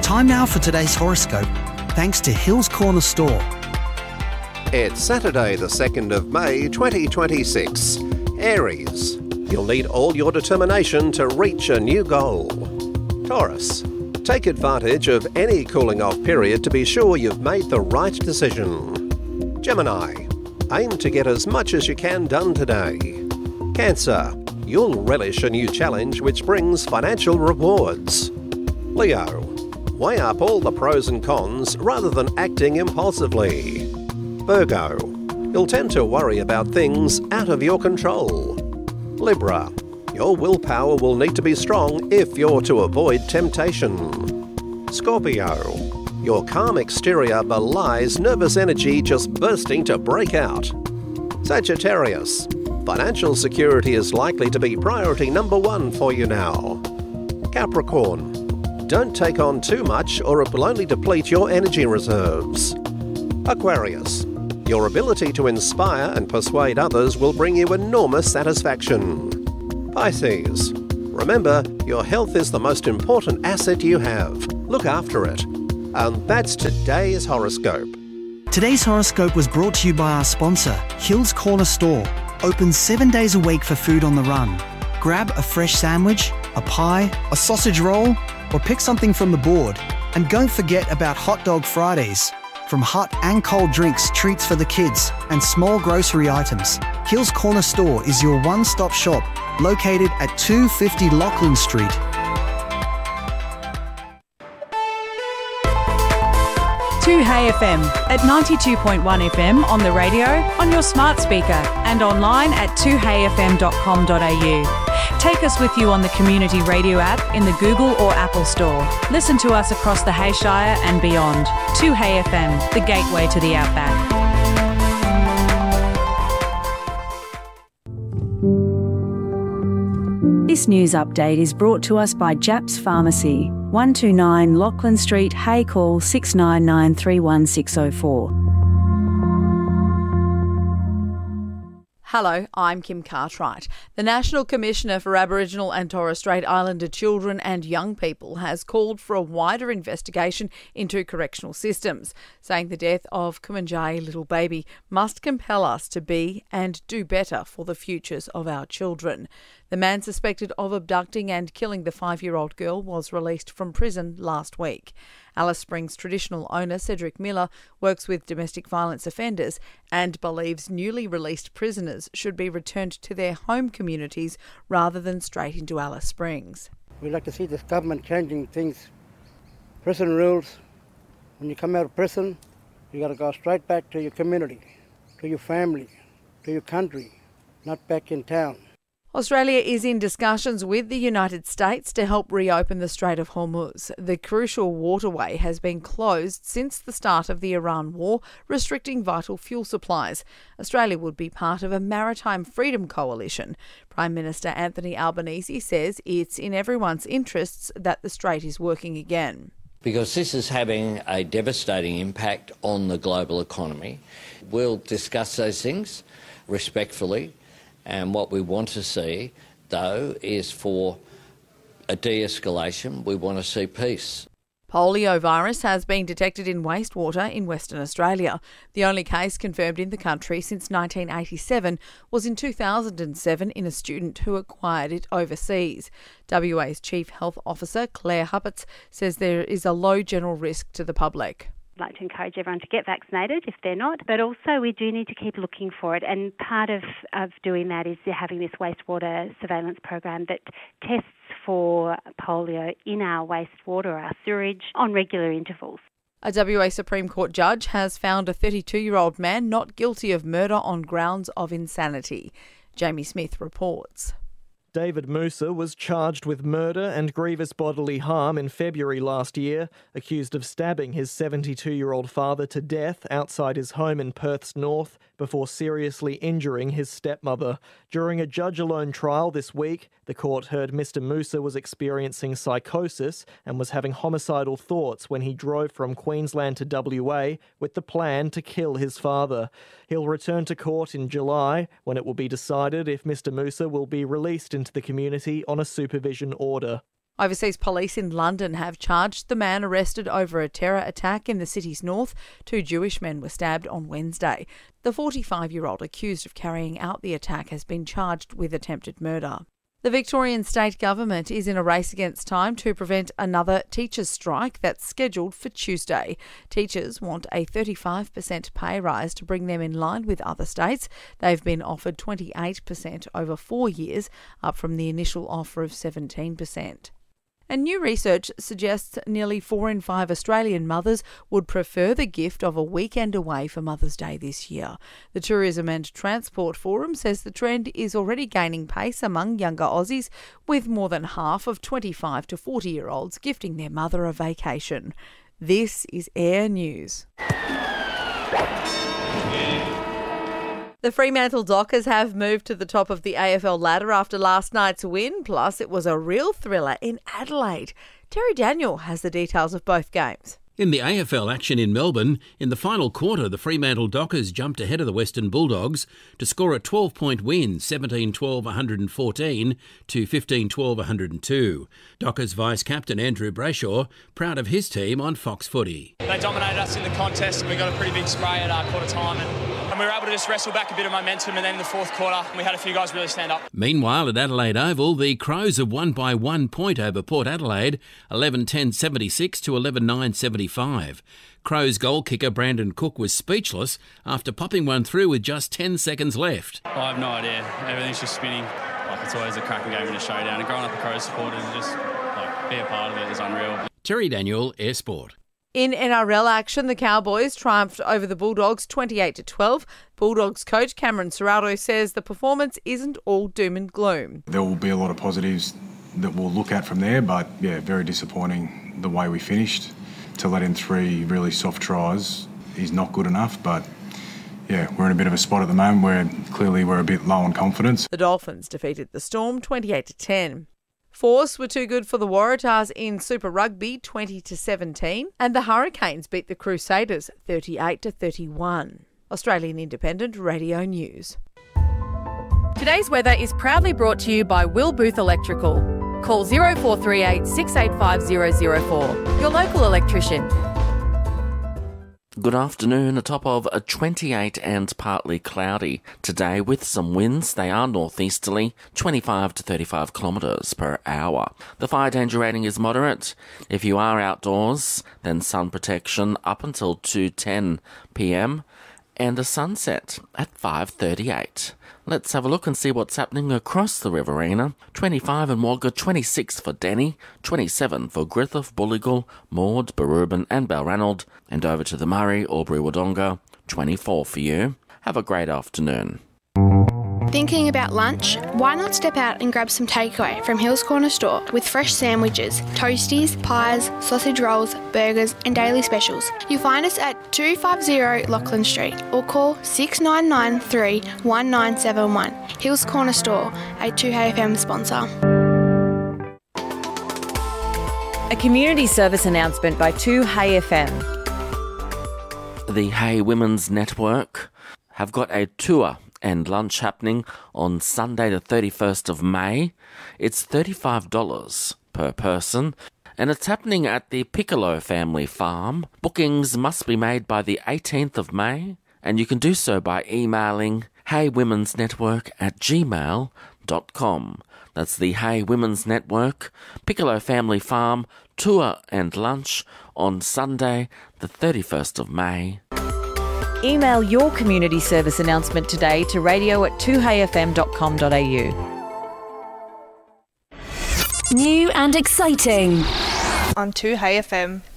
Time now for today's horoscope, thanks to Hills Corner Store. It's Saturday the 2nd of May 2026. Aries, you'll need all your determination to reach a new goal. Taurus, take advantage of any cooling off period to be sure you've made the right decision. Gemini, aim to get as much as you can done today. Cancer, you'll relish a new challenge which brings financial rewards. Leo, weigh up all the pros and cons rather than acting impulsively. Virgo, you'll tend to worry about things out of your control. Libra, your willpower will need to be strong if you're to avoid temptation. Scorpio, your calm exterior belies nervous energy just bursting to break out. Sagittarius, financial security is likely to be priority number one for you now. Capricorn, don't take on too much or it will only deplete your energy reserves. Aquarius, your ability to inspire and persuade others will bring you enormous satisfaction. Pisces, remember, your health is the most important asset you have. Look after it. And that's today's horoscope. Today's horoscope was brought to you by our sponsor, Hills Corner Store. Open 7 days a week for food on the run. Grab a fresh sandwich, a pie, a sausage roll, or pick something from the board. And don't forget about Hot Dog Fridays. From hot and cold drinks, treats for the kids, and small grocery items, Hills Corner Store is your one-stop shop, located at 250 Lachlan Street. Hey FM at 92.1 FM on the radio, on your smart speaker, and online at 2heyfm.com.au. Take us with you on the Community Radio app in the Google or Apple Store. Listen to us across the Hayshire and beyond. 2Hey FM, the gateway to the outback. This news update is brought to us by Japs Pharmacy, 129 Lachlan Street, Hay, call 699 31604. Hello, I'm Kim Cartwright. The National Commissioner for Aboriginal and Torres Strait Islander Children and Young People has called for a wider investigation into correctional systems, saying the death of Kumanjayi little baby must compel us to be and do better for the futures of our children. The man suspected of abducting and killing the 5-year-old girl was released from prison last week. Alice Springs traditional owner Cedric Miller works with domestic violence offenders and believes newly released prisoners should be returned to their home communities rather than straight into Alice Springs. We'd like to see this government changing things. Prison rules, when you come out of prison, you got to go straight back to your community, to your family, to your country, not back in town. Australia is in discussions with the United States to help reopen the Strait of Hormuz. The crucial waterway has been closed since the start of the Iran war, restricting vital fuel supplies. Australia would be part of a maritime freedom coalition. Prime Minister Anthony Albanese says it's in everyone's interests that the strait is working again. Because this is having a devastating impact on the global economy. We'll discuss those things respectfully. And what we want to see, though, is for a de-escalation. We want to see peace. Polio virus has been detected in wastewater in Western Australia. The only case confirmed in the country since 1987 was in 2007 in a student who acquired it overseas. WA's Chief Health Officer, Claire Hupperts, says there is a low general risk to the public. I'd like to encourage everyone to get vaccinated if they're not, but also we do need to keep looking for it, and part of doing that is having this wastewater surveillance program that tests for polio in our wastewater, our sewage, on regular intervals. A WA Supreme Court judge has found a 32-year-old man not guilty of murder on grounds of insanity. Jamie Smith reports. David Musa was charged with murder and grievous bodily harm in February last year, accused of stabbing his 72-year-old father to death outside his home in Perth's north before seriously injuring his stepmother. During a judge-alone trial this week, the court heard Mr. Musa was experiencing psychosis and was having homicidal thoughts when he drove from Queensland to WA with the plan to kill his father. He'll return to court in July, when it will be decided if Mr. Musa will be released into the community on a supervision order. Overseas police in London have charged the man arrested over a terror attack in the city's north. 2 Jewish men were stabbed on Wednesday. The 45-year-old accused of carrying out the attack has been charged with attempted murder. The Victorian state government is in a race against time to prevent another teachers' strike that's scheduled for Tuesday. Teachers want a 35% pay rise to bring them in line with other states. They've been offered 28% over 4 years, up from the initial offer of 17%. And new research suggests nearly 4 in 5 Australian mothers would prefer the gift of a weekend away for Mother's Day this year. The Tourism and Transport Forum says the trend is already gaining pace among younger Aussies, with more than half of 25 to 40-year-olds gifting their mother a vacation. This is Air News. The Fremantle Dockers have moved to the top of the AFL ladder after last night's win, plus it was a real thriller in Adelaide. Terry Daniel has the details of both games. In the AFL action in Melbourne, in the final quarter, the Fremantle Dockers jumped ahead of the Western Bulldogs to score a 12-point win, 17-12-114 to 15-12-102. Dockers vice-captain Andrew Brayshaw proud of his team on Fox Footy. They dominated us in the contest and we got a pretty big spray at quarter time and we were able to just wrestle back a bit of momentum, and then in the fourth quarter we had a few guys really stand up. Meanwhile, at Adelaide Oval, the Crows have won by 1 point over Port Adelaide, 11-10-76 to 11-9-75. Crows goal kicker Brandon Cook was speechless after popping one through with just 10 seconds left. I have no idea. Everything's just spinning. It's always a cracking game in a showdown. And growing up a Crows supporter and just be a part of it is unreal. Terry Daniel, Air Sport. In NRL action, the Cowboys triumphed over the Bulldogs 28-12. Bulldogs coach Cameron Ciraldo says the performance isn't all doom and gloom. There will be a lot of positives that we'll look at from there, but yeah, very disappointing the way we finished. To let in 3 really soft tries is not good enough, but yeah, we're in a bit of a spot at the moment where clearly we're a bit low on confidence. The Dolphins defeated the Storm 28-10. Force were too good for the Waratahs in Super Rugby 20-17, and the Hurricanes beat the Crusaders 38-31. Australian Independent Radio News. Today's weather is proudly brought to you by Will Booth Electrical. Call 0438 685 004. Your local electrician. Good afternoon, atop of a 28 and partly cloudy today with some winds. They are northeasterly, 25 to 35 kilometres per hour. The fire danger rating is moderate. If you are outdoors, then sun protection up until 2:10 p.m. and a sunset at 5:38. Let's have a look and see what's happening across the Riverina. 25 in Wagga, 26 for Denny, 27 for Griffith, Bulligal, Maud, Barubin and Balranald, and over to the Murray, Albury-Wodonga, 24 for you. Have a great afternoon. Thinking about lunch? Why not step out and grab some takeaway from Hills Corner Store with fresh sandwiches, toasties, pies, sausage rolls, burgers and daily specials. You'll find us at 250 Lachlan Street or call 6993 1971. Hills Corner Store, a 2HFM sponsor. A community service announcement by 2HFM. The Hay Women's Network have got a tour and lunch happening on Sunday the 31st of May. It's $35 per person and it's happening at the Piccolo family farm. Bookings must be made by the 18th of May and you can do so by emailing haywomensnetwork@gmail.com. That's the Hay Women's Network, Piccolo family farm, tour and lunch on Sunday the 31st of May. Email your community service announcement today to radio@2hfm.com.au. New and exciting. On 2HFM.